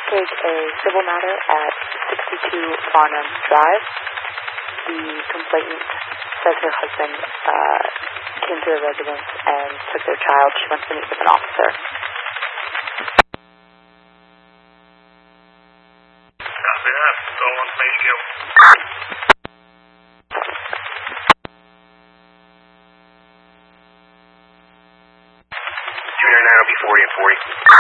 take a civil matter at 62 Farnham Drive. The complainant says her husband came to the residence and took their child. She wants to meet with an officer. Copy that. Go on stage two. Junior 9 will be 40 and 40.